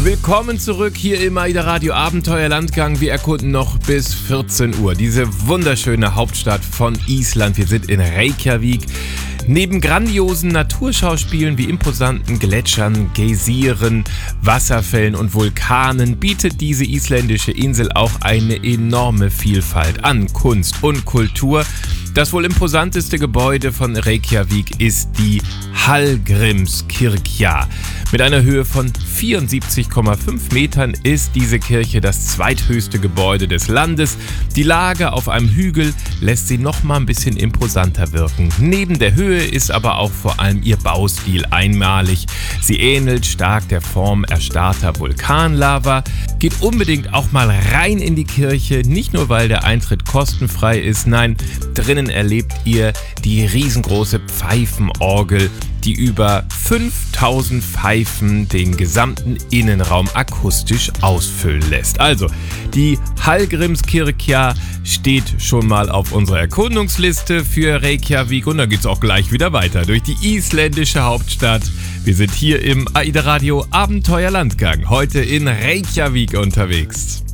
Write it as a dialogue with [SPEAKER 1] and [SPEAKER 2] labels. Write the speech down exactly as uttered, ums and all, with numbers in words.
[SPEAKER 1] Willkommen zurück hier im AIDA Radio Abenteuerlandgang. Wir erkunden noch bis vierzehn Uhr diese wunderschöne Hauptstadt von Island. Wir sind in Reykjavik. Neben grandiosen Naturschauspielen wie imposanten Gletschern, Geysiren, Wasserfällen und Vulkanen bietet diese isländische Insel auch eine enorme Vielfalt an Kunst und Kultur. Das wohl imposanteste Gebäude von Reykjavik ist die Hallgrímskirkja. Mit einer Höhe von vierundsiebzig Komma fünf Metern ist diese Kirche das zweithöchste Gebäude des Landes. Die Lage auf einem Hügel lässt sie noch mal ein bisschen imposanter wirken. Neben der Höhe ist aber auch vor allem ihr Baustil einmalig. Sie ähnelt stark der Form erstarrter Vulkanlava. Geht unbedingt auch mal rein in die Kirche, nicht nur weil der Eintritt kostenfrei ist, nein, drinnen erlebt ihr die riesengroße Pfeifenorgel, die über fünftausend Pfeifen den gesamten Innenraum akustisch ausfüllen lässt. Also, die Hallgrímskirkja steht schon mal auf unserer Erkundungsliste für Reykjavik und dann geht's auch gleich wieder weiter durch die isländische Hauptstadt. Wir sind hier im AIDA Radio Abenteuerlandgang, heute in Reykjavik unterwegs.